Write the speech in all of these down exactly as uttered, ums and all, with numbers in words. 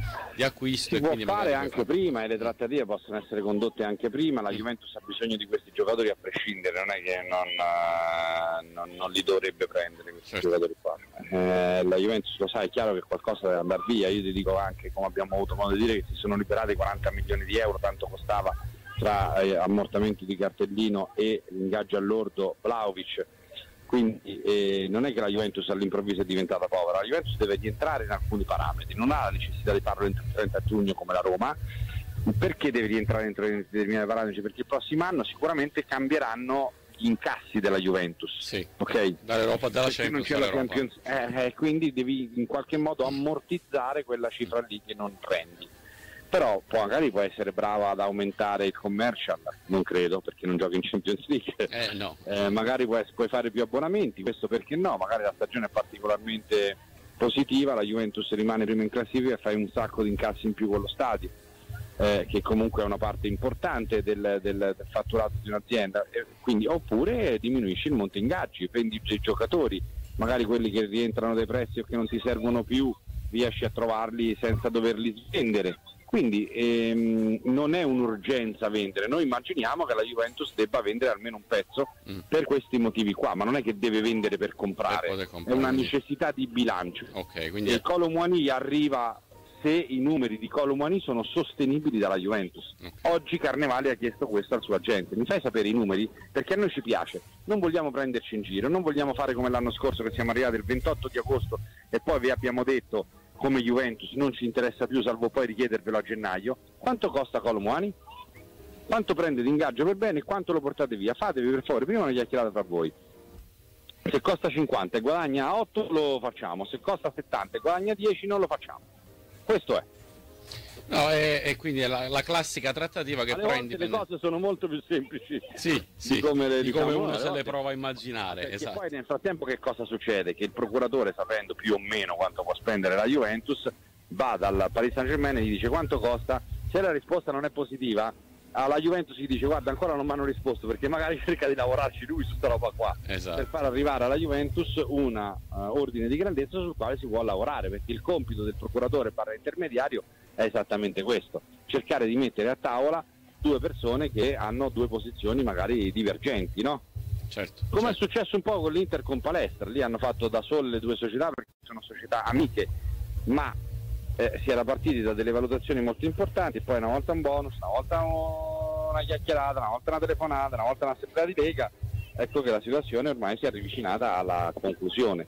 di acquisto. Si e può quindi fare anche fare... prima, e le trattative possono essere condotte anche prima. La Juventus ha bisogno di questi giocatori a prescindere, non è che non, uh, non, non li dovrebbe prendere questi certo. giocatori qua. Eh, la Juventus, lo sa, è chiaro che qualcosa deve andare via. Io ti dico anche, come abbiamo avuto modo di dire, che si sono liberati quaranta milioni di euro, tanto costava tra eh, ammortamento di cartellino e ingaggio all'ordo Vlahovic. Quindi eh, non è che la Juventus all'improvviso è diventata povera, la Juventus deve rientrare in alcuni parametri, non ha la necessità di farlo entro il trenta giugno come la Roma. Perché deve rientrare dentro determinati parametri? Perché il prossimo anno sicuramente cambieranno gli incassi della Juventus, sì, ok? Dall'Europa, dalla Perché non c'è la Champions, eh, eh, quindi devi in qualche modo ammortizzare quella cifra lì che non prendi. Però poi magari può essere brava ad aumentare il commercial, non credo, perché non gioca in Champions League. Eh, no. eh, magari puoi, puoi fare più abbonamenti, questo perché no, magari la stagione è particolarmente positiva, la Juventus rimane prima in classifica e fai un sacco di incassi in più con lo stadio, eh, che comunque è una parte importante del, del, del fatturato di un'azienda, eh, quindi oppure diminuisci il monte ingaggi, prendi i giocatori, magari quelli che rientrano dai prezzi o che non ti servono più, riesci a trovarli senza doverli svendere. Quindi ehm, non è un'urgenza vendere, noi immaginiamo che la Juventus debba vendere almeno un pezzo mm. per questi motivi qua, ma non è che deve vendere per comprare, per comprare è una quindi... necessità di bilancio. Okay, quindi... E il Kolo Muani arriva se i numeri di Kolo Muani sono sostenibili dalla Juventus. Okay. Oggi Carnevali ha chiesto questo al suo agente, mi fai sapere i numeri? Perché a noi ci piace, non vogliamo prenderci in giro, non vogliamo fare come l'anno scorso che siamo arrivati il ventotto di agosto e poi vi abbiamo detto come Juventus non ci interessa più salvo poi richiedervelo a gennaio. Quanto costa Kolo Muani? Quanto prende di ingaggio per bene e quanto lo portate via? Fatevi per favore prima una chiacchierata tra voi. Se costa cinquanta e guadagna otto lo facciamo, se costa settanta e guadagna dieci non lo facciamo. Questo è. No, e, e quindi è la, la classica trattativa che alle prendi. Le cose sono molto più semplici sì, sì, di come, le, di come diciamo, uno no, se le volte, prova a immaginare. Perché esatto. Poi nel frattempo che cosa succede? Che il procuratore, sapendo più o meno quanto può spendere la Juventus, va dal Paris Saint-Germain e gli dice quanto costa. Se la risposta non è positiva, alla Juventus gli dice guarda ancora non mi hanno risposto, perché magari cerca di lavorarci lui su questa roba qua, esatto. per far arrivare alla Juventus un uh, ordine di grandezza sul quale si può lavorare, perché il compito del procuratore barra intermediario è esattamente questo, cercare di mettere a tavola due persone che hanno due posizioni magari divergenti, no? Certo. Come certo. è successo un po' con l'Inter con Palestra, lì hanno fatto da sole le due società perché sono società amiche, ma eh, si era partiti da delle valutazioni molto importanti, poi una volta un bonus, una volta una chiacchierata, una volta una telefonata, una volta un'assemblea di lega, ecco che la situazione ormai si è avvicinata alla conclusione.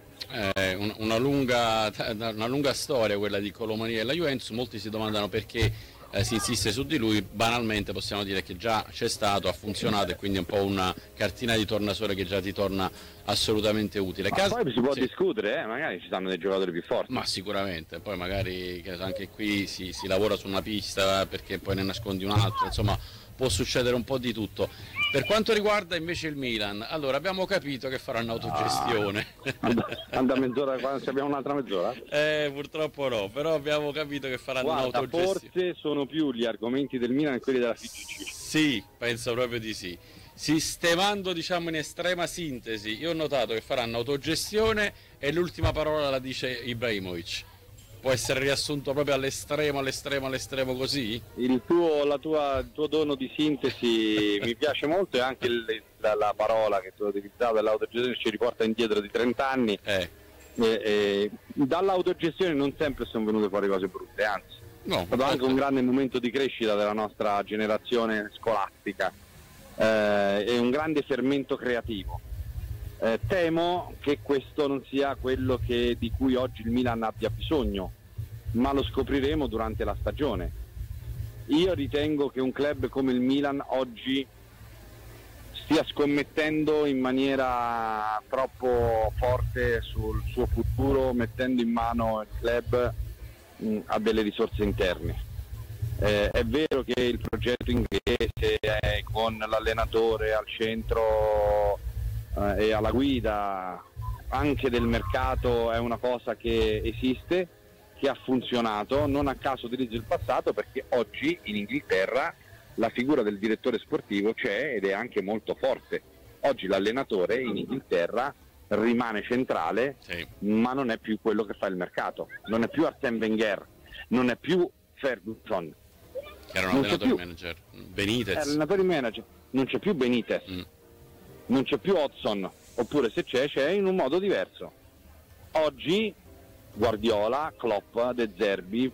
Eh, un, una, lunga, una lunga storia quella di Kolo Muani e la Juventus. Molti si domandano perché eh, si insiste su di lui. Banalmente possiamo dire che già c'è stato, ha funzionato e quindi è un po' una cartina di tornasole che già ti torna assolutamente utile. Ma Cas- poi si può sì. discutere, eh? Magari ci stanno dei giocatori più forti. Ma sicuramente, poi magari che anche qui si, si lavora su una pista perché poi ne nascondi un'altra, insomma può succedere un po' di tutto. Per quanto riguarda invece il Milan, allora abbiamo capito che faranno autogestione. Ah, anda mezz'ora, abbiamo un'altra mezz'ora? Eh, purtroppo no, però abbiamo capito che faranno Guarda, autogestione. Forse sono più gli argomenti del Milan che quelli della F I G C. Sì, penso proprio di sì. Sistemando, diciamo, in estrema sintesi, io ho notato che faranno autogestione e l'ultima parola la dice Ibrahimovic. Può essere riassunto proprio all'estremo, all'estremo, all'estremo così? Il tuo, la tua, il tuo dono di sintesi mi piace molto, e anche il, la, la parola che tu hai utilizzato dell'autogestione ci riporta indietro di trenta anni. Eh. E, e, dall'autogestione non sempre sono venute fuori cose brutte, anzi no, è stato anche un grande momento di crescita della nostra generazione scolastica, eh, e un grande fermento creativo. Eh, temo che questo non sia quello che, di cui oggi il Milan abbia bisogno, ma lo scopriremo durante la stagione. Io ritengo che un club come il Milan oggi stia scommettendo in maniera troppo forte sul suo futuro, mettendo in mano il club mh, a delle risorse interne. Eh, è vero che il progetto inglese è con l'allenatore al centro eh, e alla guida anche del mercato, è una cosa che esiste, che ha funzionato, non a caso utilizzo il passato perché oggi in Inghilterra la figura del direttore sportivo c'è ed è anche molto forte. Oggi l'allenatore in Inghilterra rimane centrale, sì. ma non è più quello che fa il mercato, non è più Arsène Wenger. non è più Ferguson, che era un allenatore manager, Benitez, è allenatore manager, non c'è più Benitez, mm. non c'è più Hodgson, oppure se c'è, c'è in un modo diverso. Oggi Guardiola, Klopp, De Zerbi,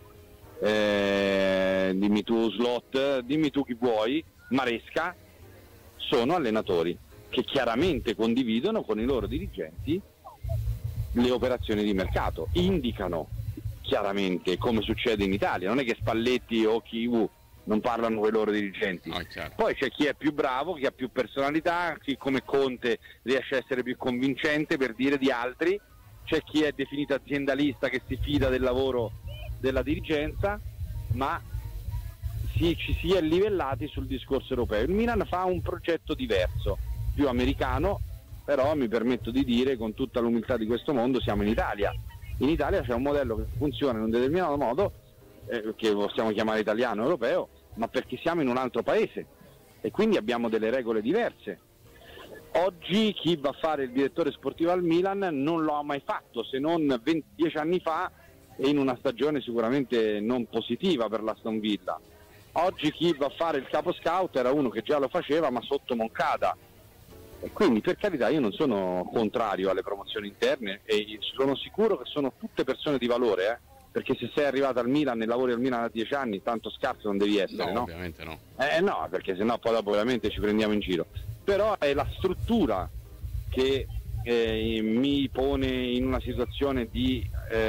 eh, dimmi tu Slot, dimmi tu chi vuoi, Maresca, sono allenatori che chiaramente condividono con i loro dirigenti le operazioni di mercato, indicano chiaramente come succede in Italia, non è che Spalletti o chi vu non parlano con i loro dirigenti. Oh, poi c'è chi è più bravo, chi ha più personalità, chi come Conte riesce a essere più convincente per dire di altri, c'è chi è definito aziendalista che si fida del lavoro della dirigenza, ma si, ci si è livellati sul discorso europeo. Il Milan fa un progetto diverso, più americano, però mi permetto di dire con tutta l'umiltà di questo mondo, siamo in Italia. In Italia c'è un modello che funziona in un determinato modo, eh, che possiamo chiamare italiano, europeo, ma perché siamo in un altro paese e quindi abbiamo delle regole diverse. Oggi chi va a fare il direttore sportivo al Milan non lo ha mai fatto, se non dieci anni fa, e in una stagione sicuramente non positiva per l'Aston Villa. Oggi chi va a fare il capo scout era uno che già lo faceva, ma sotto Moncada. E quindi, per carità, io non sono contrario alle promozioni interne e sono sicuro che sono tutte persone di valore, eh? Perché se sei arrivato al Milan e lavori al Milan da dieci anni, tanto scarso non devi essere, no? No, ovviamente no. Eh no, perché sennò poi dopo veramente ci prendiamo in giro. Però è la struttura che eh, mi pone in una situazione di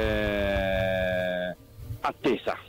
eh, attesa.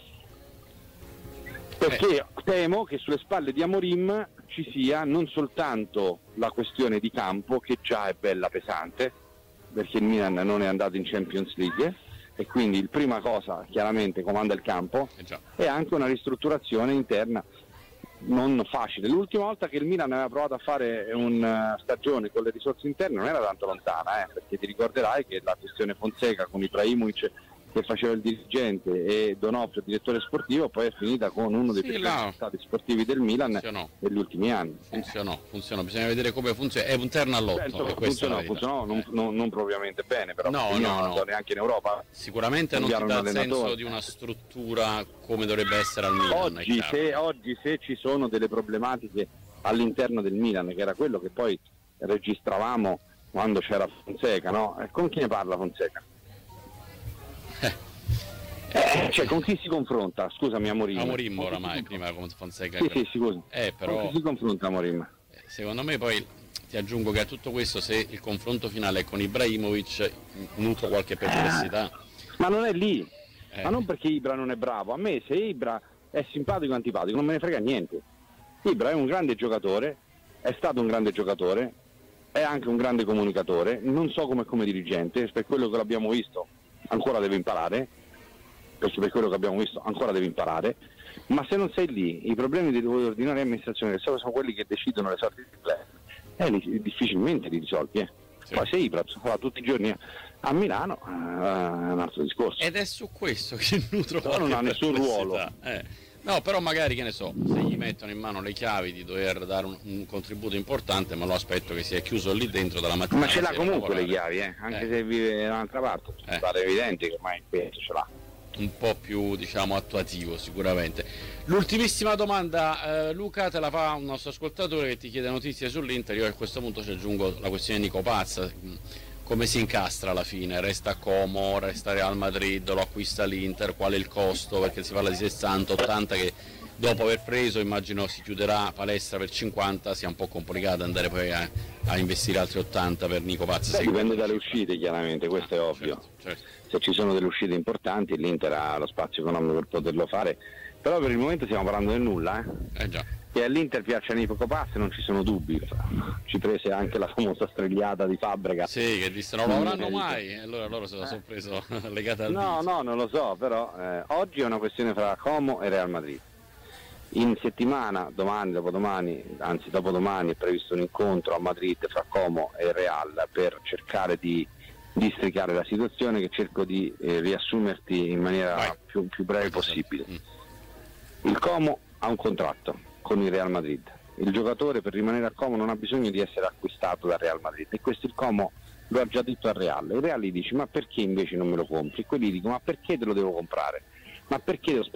Perché eh. temo che sulle spalle di Amorim ci sia non soltanto la questione di campo, che già è bella pesante, perché il Milan non è andato in Champions League e quindi il prima cosa chiaramente comanda il campo, eh già. e anche una ristrutturazione interna non facile. L'ultima volta che il Milan aveva provato a fare una stagione con le risorse interne non era tanto lontana, eh, perché ti ricorderai che la questione Fonseca con Ibrahimovic che faceva il dirigente e Donofrio direttore sportivo poi è finita con uno dei sì, più là. stati sportivi del Milan funzionò. negli ultimi anni. Funzionò, funzionò, bisogna vedere come funziona, è un terno all'otto. Penso e funzionò, funzionò non, eh. non, non propriamente bene, però no, no, no. neanche in Europa. Sicuramente non ti dà il senso di una struttura come dovrebbe essere al Milan. Oggi se, oggi se ci sono delle problematiche all'interno del Milan, che era quello che poi registravamo quando c'era Fonseca, no? E con chi ne parla Fonseca? Eh, cioè con chi si confronta? Scusami, Amorim. Amorim oramai, prima con Fonseca. Sì, sì, scusa. Eh, però, con chi si confronta Amorim? Secondo me poi ti aggiungo che a tutto questo, se il confronto finale è con Ibrahimovic, nutro qualche perplessità. Eh, ma non è lì, eh. ma non perché Ibra non è bravo. A me se Ibra è simpatico o antipatico non me ne frega niente. Ibra è un grande giocatore, è stato un grande giocatore, è anche un grande comunicatore, non so come come dirigente, per quello che l'abbiamo visto ancora deve imparare, perché per quello che abbiamo visto ancora devi imparare, ma se non sei lì, i problemi dell'ordinaria amministrazione, che sono quelli che decidono le sorti del club, eh, li, difficilmente li risolvi. Eh. Sì. Poi se Ibra va tutti i giorni a Milano, eh, è un altro discorso. Ed è su questo che nutro no, non ha nessun ruolo. Eh. No, però magari, che ne so, se gli mettono in mano le chiavi di dover dare un, un contributo importante, ma lo aspetto che sia chiuso lì dentro dalla mattina. Ma ce l'ha comunque le chiavi, eh? Anche eh. se vive da un'altra parte, eh. è evidente che ormai ce l'ha. Un po' più, diciamo, attuativo sicuramente. L'ultimissima domanda, eh, Luca, te la fa un nostro ascoltatore che ti chiede notizie sull'Inter. Io a questo punto ci aggiungo la questione di Nico Pazza. Come si incastra alla fine? Resta a Como, resta Real Madrid, lo acquista l'Inter, qual è il costo? Perché si parla di sessanta ottanta, che dopo aver preso immagino si chiuderà palestra per cinquanta, sia un po' complicato andare poi a, a investire altri ottanta per Nico Pazza. Beh, dipende dalle uscite chiaramente, questo ah, è ovvio. Certo, certo. Se ci sono delle uscite importanti l'Inter ha lo spazio economico per poterlo fare, però per il momento stiamo parlando del nulla. Eh? Eh già. Che all'Inter piaccia Nico Pazza non ci sono dubbi, ci prese anche la famosa strigliata di Fabregas. Sì, che disse non lo avranno mai, e allora loro se la sono preso legata al No, dito. no, non lo so, però eh, oggi è una questione fra Como e Real Madrid. In settimana, domani, dopodomani, anzi dopodomani è previsto un incontro a Madrid fra Como e Real per cercare di districare la situazione, che cerco di eh, riassumerti in maniera più, più breve possibile. Il Como ha un contratto con il Real Madrid, il giocatore per rimanere a Como non ha bisogno di essere acquistato dal Real Madrid, e questo il Como lo ha già detto al Real. Il Real gli dice ma perché invece non me lo compri? E quelli dicono ma perché te lo devo comprare? Ma perché devo spendere